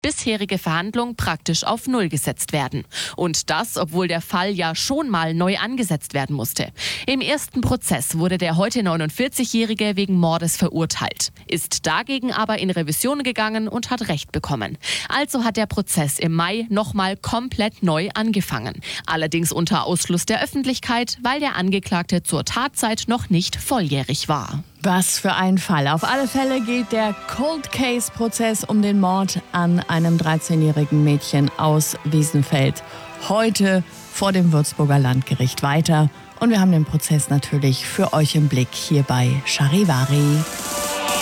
bisherige Verhandlung praktisch auf Null gesetzt werden. Und das, obwohl der Fall ja schon mal neu angesetzt werden musste. Im ersten Prozess wurde der heute 49-Jährige wegen Mordes verurteilt, ist dagegen aber in Revision gegangen und hat Recht bekommen. Also hat der Prozess im Mai nochmal komplett neu angefangen. Allerdings unter Ausschluss der Öffentlichkeit, weil der Angeklagte zur Tatzeit noch nicht volljährig war. Was für ein Fall. Auf alle Fälle geht der Cold Case-Prozess um den Mord an einem 13-jährigen Mädchen aus Wiesenfeld heute vor dem Würzburger Landgericht weiter. Und wir haben den Prozess natürlich für euch im Blick hier bei Charivari.